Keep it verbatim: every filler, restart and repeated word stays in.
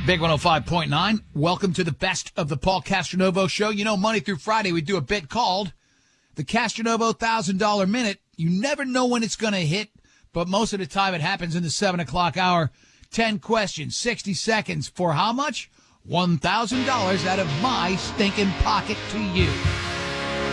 Big one oh five point nine. Welcome to the best of the Paul Castronovo Show. You know, Monday through Friday, we do a bit called the Castronovo one thousand dollars Minute. You never know when it's going to hit, but most of the time it happens in the seven o'clock hour. ten questions, sixty seconds for how much? one thousand dollars out of my stinking pocket to you.